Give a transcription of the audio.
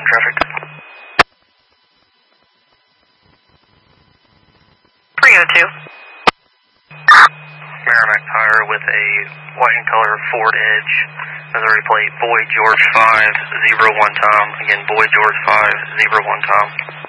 traffic. 302. Merrimack Tire with a white and color Ford Edge. Missouri plate, Boy George 5, 01 Tom. Again, Boy George 5, 01 Tom.